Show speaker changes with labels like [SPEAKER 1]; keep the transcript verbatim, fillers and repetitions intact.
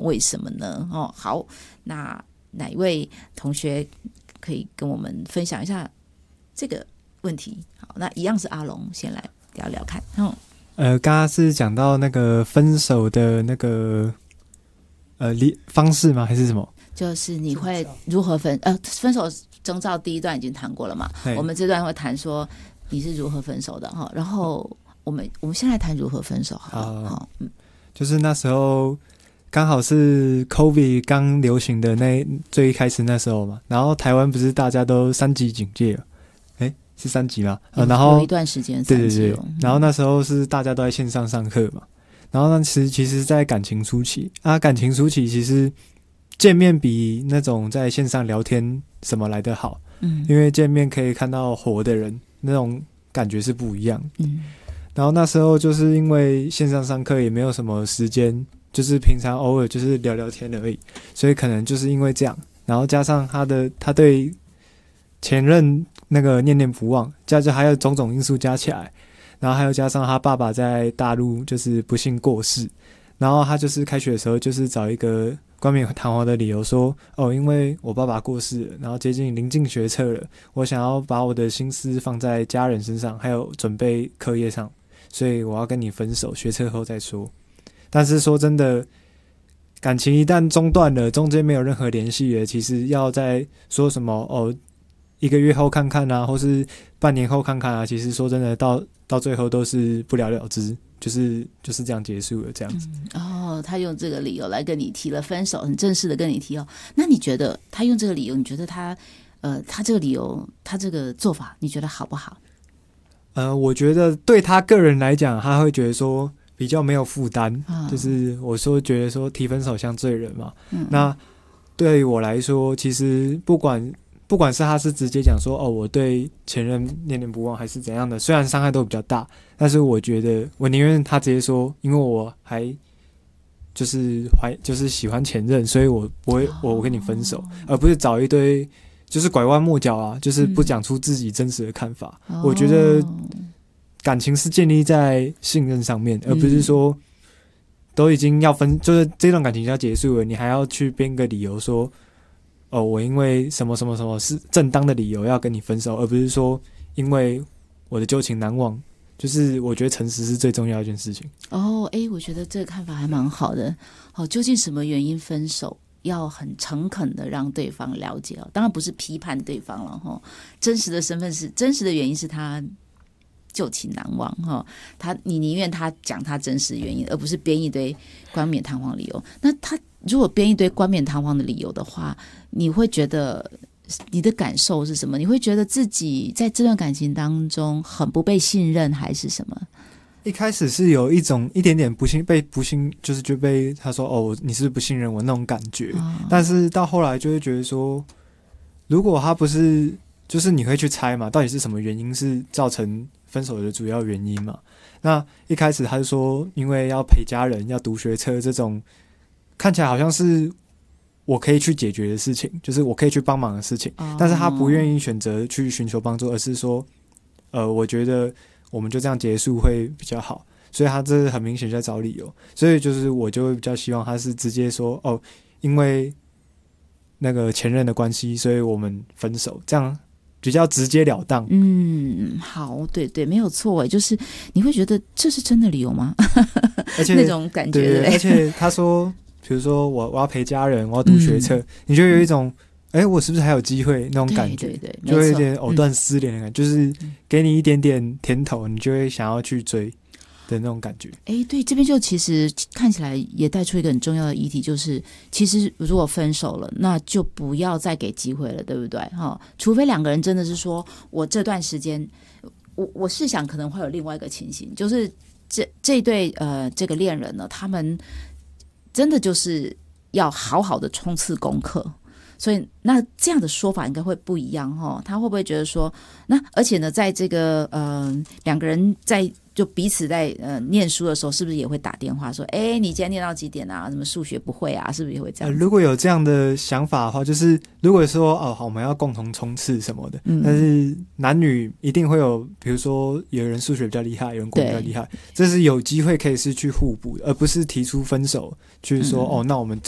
[SPEAKER 1] 为什么呢？哦，好，那哪一位同学可以跟我们分享一下这个问题？好，那一样是阿龙先来聊聊看。嗯，
[SPEAKER 2] 呃，刚刚是讲到那个分手的那个呃方式吗？还是什么？
[SPEAKER 1] 就是你会如何分呃分手征兆第一段已经谈过了嘛？我们这段会谈说你是如何分手的哈，然后我们我们先来谈如何分手好了。好，嗯，
[SPEAKER 2] 就是那时候刚好是 COVID 刚流行的那最一开始那时候嘛，然后台湾不是大家都三级警戒了，哎，是三级吗？呃，然后
[SPEAKER 1] 有一段时间三级，
[SPEAKER 2] 对对对，然后那时候是大家都在线上上课嘛，然后那其实其实在感情初期啊，感情初期其实见面比那种在线上聊天什么来得好，嗯，因为见面可以看到活的人，那种感觉是不一样，嗯。然后那时候就是因为线上上课也没有什么时间，就是平常偶尔就是聊聊天而已，所以可能就是因为这样，然后加上他的他对前任那个念念不忘，加上还有种种因素加起来，然后还有加上他爸爸在大陆就是不幸过世，然后他就是开学的时候就是找一个冠冕堂皇的理由说，哦，因为我爸爸过世了，然后接近临近学测了，我想要把我的心思放在家人身上，还有准备课业上，所以我要跟你分手，学测后再说。但是说真的，感情一旦中断了，中间没有任何联系了，其实要再说什么哦，一个月后看看啊，或是半年后看看啊，其实说真的，到到最后都是不了了之。就是就是这样结束了，这样子、
[SPEAKER 1] 嗯。哦，他用这个理由来跟你提了分手，很正式的跟你提哦。那你觉得他用这个理由，你觉得他呃，他这个理由，他这个做法，你觉得好不好？
[SPEAKER 2] 呃，我觉得对他个人来讲，他会觉得说比较没有负担、嗯，就是我说觉得说提分手像罪人嘛。嗯、那对于我来说，其实不管。不管是他是直接讲说哦我对前任念念不忘还是怎样的，虽然伤害都比较大，但是我觉得我宁愿他直接说，因为我还就是怀就是喜欢前任，所以我不会我我跟你分手，而不是找一堆就是拐弯抹角啊，就是不讲出自己真实的看法、嗯、我觉得感情是建立在信任上面，而不是说都已经要分，就是这段感情要结束了，你还要去编个理由说哦，我因为什么什么什么是正当的理由要跟你分手，而不是说因为我的旧情难忘。就是我觉得诚实是最重要的一件事情。
[SPEAKER 1] 哦，哎，我觉得这个看法还蛮好的。哦，究竟什么原因分手？要很诚恳的让对方了解哦，当然不是批判对方了哈、哦。真实的身份是真实的原因是他旧情难忘哈、哦，他你宁愿他讲他真实的原因，而不是编一堆冠冕堂皇理由。那他如果编一堆冠冕堂皇的理由的话，你会觉得你的感受是什么？你会觉得自己在这段感情当中很不被信任，还是什么？
[SPEAKER 2] 一开始是有一种一点点不信，被不信，就是就被他说哦，你是不是不信任我那种感觉、哦。但是到后来就会觉得说，如果他不是，就是你会去猜嘛，到底是什么原因是造成分手的主要原因嘛？那一开始他就说，因为要陪家人，要读学车这种。看起来好像是我可以去解决的事情，就是我可以去帮忙的事情、哦、但是他不愿意选择去寻求帮助，而是说呃，我觉得我们就这样结束会比较好，所以他这很明显在找理由，所以就是我就会比较希望他是直接说哦，因为那个前任的关系所以我们分手，这样比较直截了当。
[SPEAKER 1] 嗯，好，对对，没有错，就是你会觉得这是真的理由吗？
[SPEAKER 2] 而且
[SPEAKER 1] 那种感觉，
[SPEAKER 2] 对，而且他说比如说我我要陪家人，我要读学测、嗯，你就有一种哎、嗯，我是不是还有机会那种感觉？
[SPEAKER 1] 对对对，
[SPEAKER 2] 就会有点藕断丝连的感觉、嗯，就是给你一点点甜头，你就会想要去追的那种感觉。
[SPEAKER 1] 哎，对，这边就其实看起来也带出一个很重要的议题，就是其实如果分手了，那就不要再给机会了，对不对？哈，除非两个人真的是说我这段时间，我我试想可能会有另外一个情形，就是这这对呃这个恋人呢，他们。真的就是要好好的冲刺功课，所以那这样的说法应该会不一样哦。他会不会觉得说，那而且呢，在这个呃两个人在就彼此在呃念书的时候，是不是也会打电话说，哎，你今天念到几点啊？什么数学不会啊？是不是也会这样、
[SPEAKER 2] 呃？如果有这样的想法的话，就是如果说哦好，我们要共同冲刺什么的、嗯，但是男女一定会有，比如说有人数学比较厉害，有人国文比较厉害，这是有机会可以是去互补的，而不是提出分手，去说、嗯、哦，那我们